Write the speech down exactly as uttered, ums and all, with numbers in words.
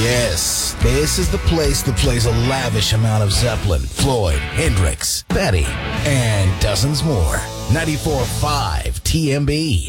Yes, this is the place that plays a lavish amount of Zeppelin, Floyd, Hendrix, Betty, and dozens more. ninety-four point five T M B.